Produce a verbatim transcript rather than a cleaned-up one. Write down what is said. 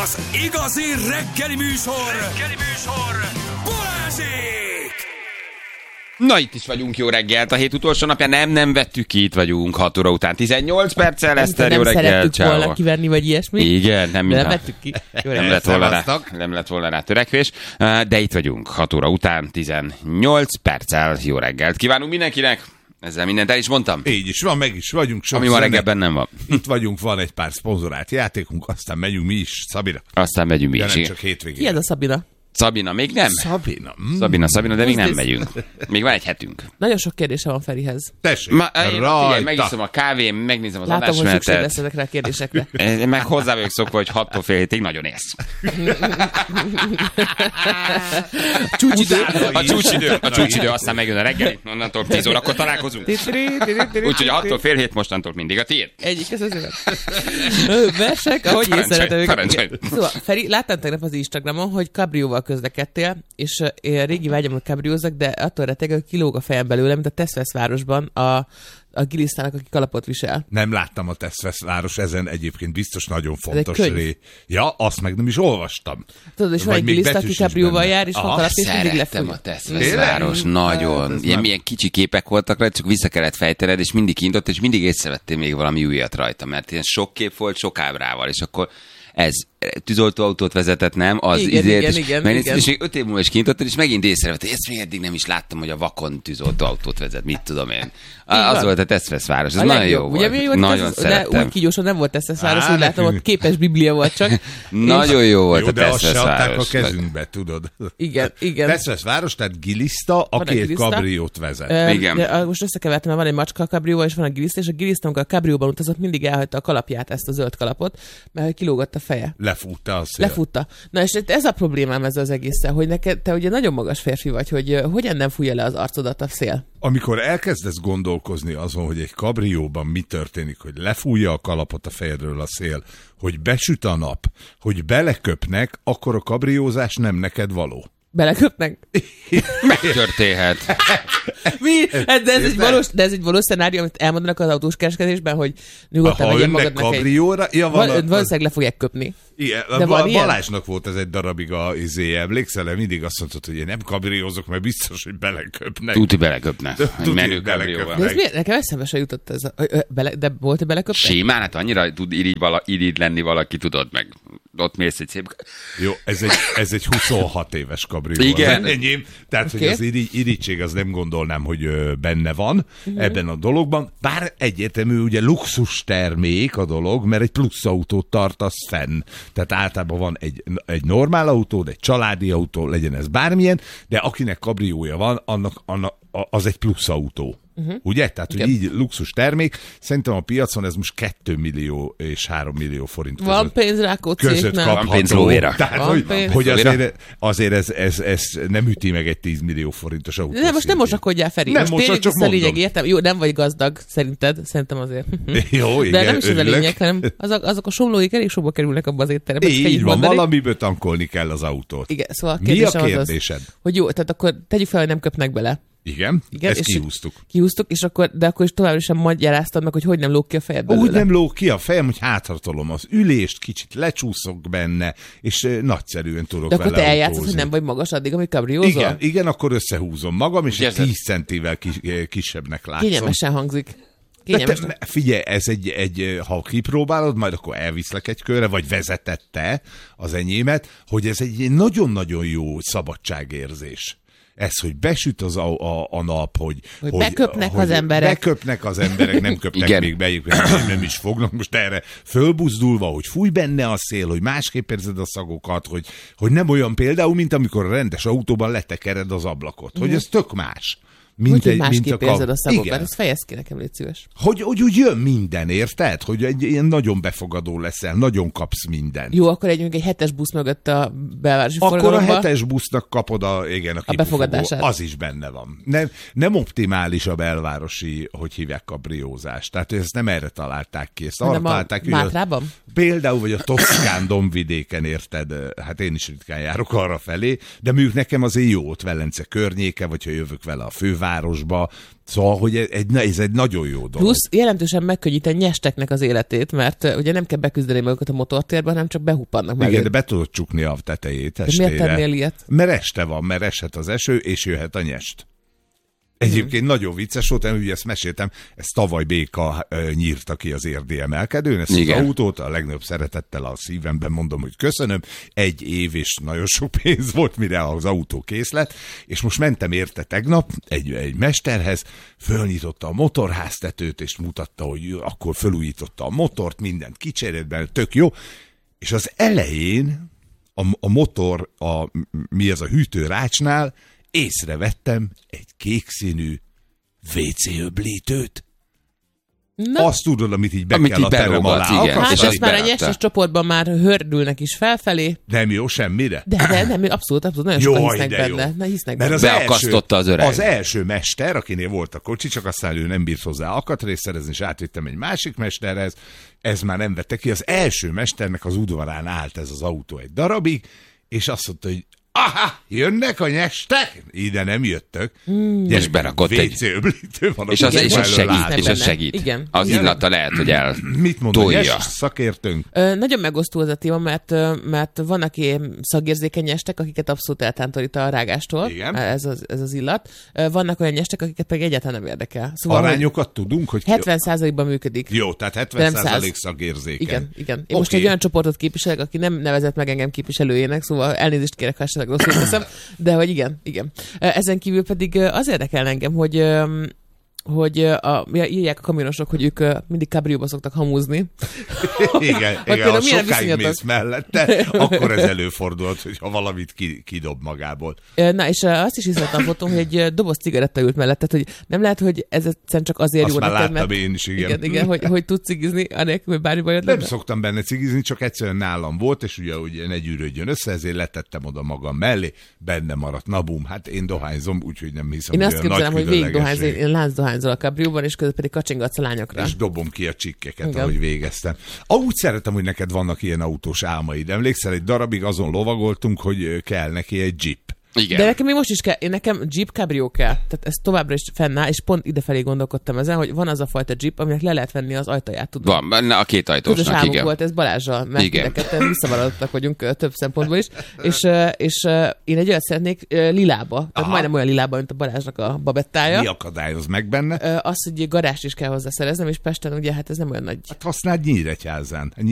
Az igazi reggeli műsor, reggeli műsor, Balázsék! Na, itt is vagyunk, jó reggelt. A hét utolsó napja nem, nem vettük ki, itt vagyunk hat óra után tizennyolc perccel. Eszter, jó reggelt. Nem szerettük volna kiverni, vagy ilyesmi. Igen, nem, de nem vettük ki. Nem lett, volna rá, nem lett volna rá törekvés. De itt vagyunk hat óra után tizennyolc perccel. Jó reggelt kívánunk mindenkinek. Ezzel mindent el is mondtam. Így is van, meg is vagyunk. Ami ma reggelben nem van. Itt vagyunk, van egy pár szponzorált játékunk, aztán megyünk mi is, Szabira. Aztán megyünk mi de is. nem csak hétvégén. Ki ez a Szabina? Szabina, még nem. Szabina. Mm. Szabina, Szabina, de még nem megyünk. Még van egy hetünk. Nagyon sok kérdése van Ferihez. Tessék, Ma, én, figyelj, rajta. megiszom a kávém, megnézem az Látom, hogy szükség adásmenetet. lesz ezekre a kérdésekre. Én meg hozzá vagyok szokva, hogy hattól fél hétig nagyon élsz. Csúcsidő. A csúcsidő, a csúcsidő, aztán megjön a reggeli, onnantól tíz órakor találkozunk. Úgyhogy a hattól fél hét mostantól mindig a tiéd. Egyik, ez azért. Versek, ahogy én szeretem Parancsolj. őket. Szóval, Feri, láttam tegnap az Instagramon, hogy kabrióval közlekedtél, és én régi vágyam, hogy kabriózzak, de attól rettegek, hogy kilóg a fejem belőle, mint a Teszvesz városban a a gilisztának, aki kalapot visel. Nem láttam a Teszvesz város, ezen egyébként biztos nagyon fontos könyv. ré. Ja, azt meg nem is olvastam. Tudod, és van Vagy egy még giliszta, betűs aki is kabrióval benne. jár, és van Aha, kalap, és mindig Szerettem lefúj. a Teszveszváros, nagyon. Ez Ilyen nem- milyen kicsi képek voltak rá, csak vissza kellett fejtened, és mindig kintott, és mindig észrevettél még valami újat rajta, mert ilyen sok kép volt, sok ábrával, és akkor ez tűzoltóautót vezetett, nem? Az Igen, izért, igen, és, igen, megnézted, igen. és még öt év múlva is kintottad, és megint észrevetted, ezt még eddig nem is láttam, hogy a vakon tűzoltóautót vezet, mit tudom én. Az van. volt a Teszveszváros, ez A nagyon legjobb. jó Ugye volt. mi volt Nagyon ez? De szerettem. úgy kígyósan nem volt Teszveszváros, Á, úgy látom, nekünk- ott képes biblia volt csak. Nagyon jó volt Jó, a de azt se adták a Teszveszváros. kezünkbe, tudod. Igen, igen. Teszvesz város, tehát giliszta, aki egy giliszta. kabriót vezet. Ö, Igen. de most összekevertem, mert van egy macska a kabrióval, és van a giliszta, és a giliszta, amikor a kabrióban utazott, mindig elhagyta a kalapját, ezt a zöld kalapot, mert hogy kilógott a feje. Lefútta a szél. Lefutta. Na és ez a problémám ezzel az egésszel, hogy neked, te ugye nagyon magas férfi vagy, hogy ö, hogyan nem fújja le az arcodat a szél? Amikor elkezdesz gondolkozni azon, hogy egy kabrióban mi történik, hogy lefújja a kalapot a fejedről a szél, hogy besüt a nap, hogy beleköpnek, akkor a kabriózás nem neked való. Beleköpnek? Megtörténhet. Mi? De ez, egy valós, de ez egy valós szenárió, amit elmondanak az autós kereskedésben, hogy nyugodtan Ha vegyél önnek magadnak egy... kabrióra, ja, van, Val- a- valószínűleg le fogják köpni. Igen, De van Ba- ilyen? Balázsnak volt ez egy darabig a izé, emlékszel, mindig azt mondtad, hogy én nem kabriózok, mert biztos, hogy beleköpnek. Tuti beleköpne. Tuti Egy menő beleköpne. kabrióval. De ez miért? Nekem eszembe se jutott ez a... ö, ö, Bele, de volt, hogy beleköptek? Simán, hát annyira tud irigy, vala, irigy lenni valaki, tudod, meg ott mész egy szép... Jó, ez egy, ez egy huszonhat éves kabrió. Igen. Az enyém. Tehát, Oké. hogy az irigy, irigység az nem gondolnám, hogy ö, benne van Mhm. ebben a dologban. Bár egyértelmű, ugye luxus termék a dolog, mert egy plusz autót tartasz fenn. Tehát általában van egy, egy normál autó, egy családi autó, legyen ez bármilyen, de akinek kabriója van, annak, annak az egy plusz autó. Uh-huh. Ugye? Tehát, hogy Igen. így luxus termék. Szerintem a piacon ez most két millió és három millió forint között. Van pénz Rákócziéknál. között Van kapható. pénz lóvéra. Tehát, Van hogy, pénz. hogy Lóvéra? azért, azért ez, ez, ez nem üti meg egy tíz millió forintos autó. De most nem szintén. mosakodjál, Feri. Nem most mosak, tényleg csak vissza a lényeg, mondom. értem? Jó, nem vagy gazdag, szerinted. Szerintem azért. Jó, De igen, nem is ez a örülök. lényeg, hanem azok, azok a somlóik elég sokba kerülnek abba az étterembe. csak Így ennyit van, mondani. valamiből tankolni kell az autót. Igen, szóval a Mi a kérdésem az az, kérdésed? hogy jó, tehát akkor tegyük fel, hogy nem köpnek bele. Igen, Igen, ezt és- kihúztuk. Kihúztuk, és akkor, de akkor is továbbra sem magyaráztad meg, hogy hogy nem lóg ki a fejed belőle. Úgy nem lóg ki a fejem, hogy hátratolom az ülést, kicsit lecsúszok benne, és eh, nagyszerűen tudok De akkor vele te eljátszod, autózni. hogy nem vagy magas addig, amíg kabriózol? Igen, igen, akkor összehúzom magam, és egy Érzed? tíz centivel kis, eh, kisebbnek látszom. Kényelmesen hangzik. De Kényelmes. te, figyelj, ez egy, egy, ha kipróbálod, majd akkor elviszlek egy körre, vagy vezetette az enyémet, hogy ez egy nagyon-nagyon jó szabadságérzés. Ez, hogy besüt az a, a, a nap, hogy, Hogy beköpnek az emberek. Beköpnek az emberek, nem köpnek Igen. még be, nem, nem is fognak most erre fölbuzdulva, hogy fúj benne a szél, hogy másképp érzed a szagokat, hogy, hogy nem olyan például, mint amikor a rendes autóban letekered az ablakot. Hogy ez tök más. Mint Hogy, hogy egy- mint másképp a kap- érzed a szagokat. Igen. Ezt fejezd ki nekem, légy szíves. Hogy, hogy úgy jön minden, érted? Hogy egy ilyen nagyon befogadó leszel, nagyon kapsz mindent. Jó, akkor egy, egy hetes busz mögött a belvárosi Akkor a forgalomba. hetes busznak kapod a, igen, a, kipufogó. befogadását. Az is benne van. Nem, nem optimális a belvárosi, hogy hívják, kabriózás. Tehát ezt nem erre találták ki. Ezt arra Hanem a találták ki, hogy a- Mátrában? Például, vagy a Toszkán dombvidéken, érted? Hát én is ritkán járok arra felé, de mondjuk nekem azért jó ott Velence környéke, vagy ha jövök vele a fővárosba, belvárosba. Szóval, hogy egy, ez egy nagyon jó dolog. Plusz jelentősen megkönnyíti nyesteknek az életét, mert uh, ugye nem kell beküzdeni magukat a motortérben, hanem csak behuppannak meg. Igen, de be tudod csukni a tetejét de estére. miért tennél ilyet? Mert este van, mert eshet az eső, és jöhet a nyest. Egyébként hmm. nagyon vicces volt, én ugye ezt meséltem, ezt tavaly béka uh, nyírta ki az érdi emelkedőn, ezt Igen. az autót, a legnagyobb szeretettel a szívemben mondom, hogy köszönöm, egy év és nagyon sok pénz volt, mire az autó kész lett, és most mentem érte tegnap egy, egy mesterhez, fölnyitotta a motorháztetőt, és mutatta, hogy akkor fölújította a motort, mindent kicserélt benne, tök jó, és az elején a, a motor, a, mi ez a hűtőrácsnál, észrevettem egy kékszínű vé cé öblítőt. Na. Azt tudod, amit így be amit kell így a terem alá. Igen, hát és azt már a nyestes csoportban már hördülnek is felfelé. Nem jó semmire? De, de nem, abszolút, abszolút, nagyon sokan hisznek benne. Na, hisznek Mert benne. az Beakasztotta az öreg. Az első mester, akinél volt a kocsi, csak aztán ő nem bírt hozzá alkatrészt szerezni, és átvittem egy másik mesterhez, ez már nem vette ki. Az első mesternek az udvarán állt ez az autó egy darabig, és azt mondta, hogy aha, jönnek a nyestek? Ide nem jöttök. Mm. És berakott egy... vé cé öblítő van. És az, és az segít. És az segít. Igen. Az illata lehet, hogy el Mit mond a nyes szakértőnk? Ö, nagyon megosztó az a téma, mert, mert vannak ilyen szagérzékeny nyestek, akiket abszolút eltántorít a rágástól. Igen. Ez az, ez az illat. Vannak olyan nyestek, akiket pedig egyáltalán nem érdekel. Szóval arányokat tudunk, hogy... hetven százalékban működik. Jó, tehát hetven százalék szagérzékeny. Igen, igen. Én okay. most egy olyan csoportot képviselek, aki nem nevezett meg engem képviselőjének, szóval elnézést kérek, ha esetleg rosszul teszem, de hogy igen, igen. Ezen kívül pedig az érdekel engem, hogy hogy a, írják a kamionosok, hogy ők mindig kabrióba szoktak hamúzni. Igen, igen ha sokáig mész mellette, akkor ez előfordult, hogyha valamit ki, kidob magából. Na, és azt is hiszem a fotón, hogy egy doboz cigaretta ült mellett, tehát hogy nem lehet, hogy ez egyszerűen csak azért azt jó neked, mert... láttam én is, igen. Igen, igen hogy, hogy tudsz cigizni, anélkül, hogy bármi bajod Nem szoktam benne cigizni, csak egyszerűen nálam volt, és ugye, ugye ne gyűrődjön össze, ezért letettem oda magam mellé, benne maradt, na bum, hát én dohányzom, úgyhogy nem hiszem, én hogy azt képzelem, hogy végig dohányzom, én láncdohányzol a kabrióban, és közben pedig kacsingatsz a lányokra. És dobom ki a csikkeket, igen. ahogy végeztem. Úgy szeretem, hogy neked vannak ilyen autós álmaid. Emlékszel, egy darabig azon lovagoltunk, hogy kell neki egy jeep. Igen. De nekem még most is kell, én nekem Jeep Cabrio kell, tehát ez továbbra is fennáll, és pont idefelé gondolkodtam ezen, hogy van az a fajta Jeep, aminek le lehet venni az ajtaját, tudod. Van, benne a két ajtósnak, Közös igen. volt ez Balázsral, mert mindeket visszavaradottak vagyunk több szempontból is, és, és én egy olyat szeretnék lilába, tehát Aha. majdnem olyan lilába, mint a Balázsnak a babettája. Mi akadályoz meg benne? Az, hogy garást is kell hozzá szereznem, és Pesten ugye hát ez nem olyan nagy. Hát használd Nyíregyházán.